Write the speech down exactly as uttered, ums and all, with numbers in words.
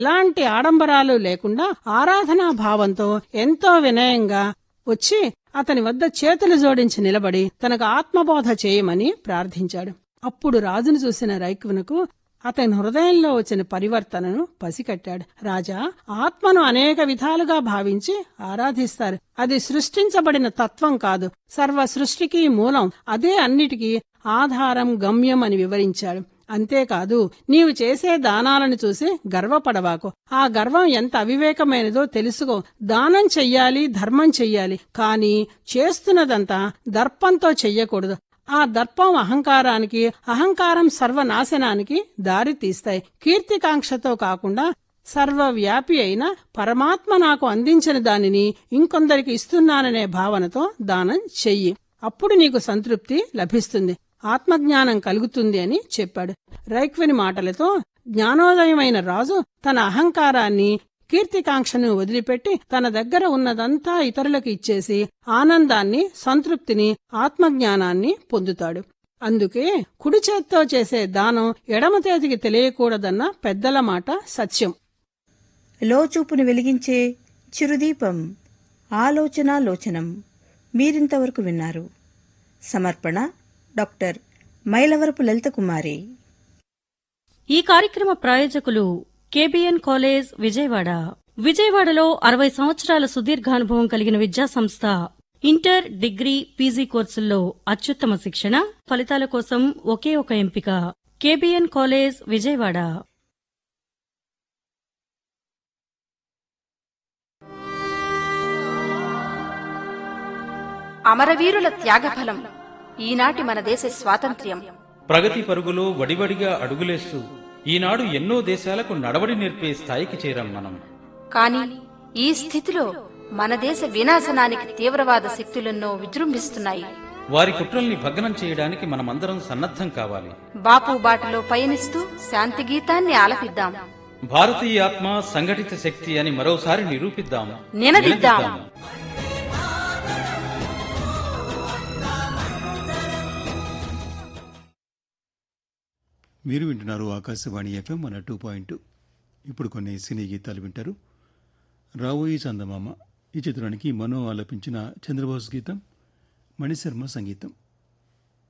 ఎలాంటి ఆడంబరాలు లేకుండా ఆరాధనా భావంతో ఎంతో వినయంగా వచ్చి అతని వద్ద చేతులు జోడించి నిలబడి తనకు ఆత్మబోధ చేయమని ప్రార్థించాడు. అప్పుడు రాజును చూసిన రైక్వునకు అతని హృదయంలో వచ్చిన పరివర్తనను పసికట్టాడు. రాజా, ఆత్మను అనేక విధాలుగా భావించి ఆరాధిస్తారు. అది సృష్టించబడిన తత్వం కాదు, సర్వ సృష్టికి మూలం. అదే అన్నిటికీ ఆధారం, గమ్యం అని వివరించాడు. అంతేకాదు, నీవు చేసే దానాలను చూసి గర్వపడవాకు. ఆ గర్వం ఎంత అవివేకమైనదో తెలుసుకో. దానం చెయ్యాలి, ధర్మం చెయ్యాలి, కాని చేస్తున్నదంతా దర్పంతో చెయ్యకూడదు. ఆ దర్పం అహంకారానికి, అహంకారం సర్వనాశనానికి దారి తీస్తాయి. కీర్తికాంక్షతో కాకుండా సర్వవ్యాపి అయిన పరమాత్మ నాకు అందించిన దానిని ఇంకొందరికి ఇస్తున్నాననే భావనతో దానం చెయ్యి. అప్పుడు నీకు సంతృప్తి లభిస్తుంది, ఆత్మజ్ఞానం కలుగుతుంది అని చెప్పాడు. రైక్వుని మాటలతో జ్ఞానోదయమైన రాజు తన అహంకారాన్ని, కీర్తికాంక్షను వదిలిపెట్టి తన దగ్గర ఉన్నదంతా ఇతరులకు ఇచ్చేసి ఆనందాన్ని, సంతృప్తిని, ఆత్మజ్ఞానాన్ని పొందుతాడు. అందుకే కుడి చేత్తో చేసే దానం ఎడమ చేతికి తెలియకూడదన్న పెద్దల మాట సత్యం. లోచూపును వెలిగించే చిరుదీపం ఆలోచనాలోచనం మీరింతవరకు విన్నారు. సమర్పణ డాక్టర్ మైలవరపు లలితకుమారి. ఈ కార్యక్రమ ప్రాయోజకులు కేబీఎన్ కాలేజ్ విజయవాడ. విజయవాడలో అరవై సంవత్సరాల సుదీర్ఘానుభవం కలిగిన విద్యాసంస్థ. ఇంటర్, డిగ్రీ, పీజీ కోర్సుల్లో అత్యుత్తమ శిక్షణ, ఫలితాల కోసం ఒకే ఒక ఎంపిక. KBN college Vijayawada. అమరవీరుల త్యాగఫలం ఈనాటి మన దేశ స్వాతంత్ర్యం. ప్రగతి పరుగులో వడివడిగా అడుగులేస్తూ ఈనాడు ఎన్నో దేశాలకు నడవడి నేర్పే స్థాయికి చేరాం మనం. కాని ఈ స్థితిలో మన దేశ వినాశనానికి తీవ్రవాద శక్తులెన్నో విజృంభిస్తున్నాయి. వారి కుట్రల్ని భగ్నం చేయడానికి మనమందరం సన్నద్ధం కావాలి. బాపు బాటలో పయనిస్తూ శాంతి గీతాన్ని ఆలపిద్దాం. భారతీయ ఆత్మ సంఘటిత శక్తి అని మరోసారి నిరూపిద్దాం, నినదిద్దాం. మీరు వింటున్నారు Akashvani FM one two point. ఇప్పుడు కొన్ని సినీ గీతాలు వింటారు. రావోయి చందమామ ఈ చిత్రానికి మనో ఆలపించిన చంద్రబోస్ గీతం, మణిశర్మ సంగీతం.